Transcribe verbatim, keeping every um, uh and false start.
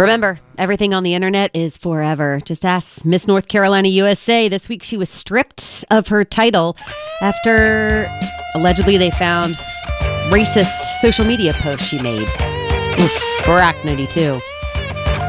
Remember, everything on the internet is forever. Just ask Miss North Carolina U S A. This week she was stripped of her title after allegedly they found racist social media posts she made. Oof, for Act ninety-two.